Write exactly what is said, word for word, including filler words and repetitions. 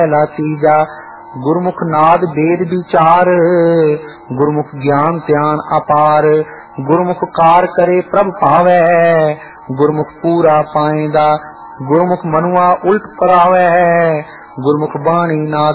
पहला तीजा गुरमुख नाद वेद विचार, गुरमुख ज्ञान ध्यान अपार, गुरमुख कार करे प्रभ पावै, गुरमुख पूरा पाएंदा, गुरमुख मनुआ उल्ट करावै, गुरमुख बाणी नाद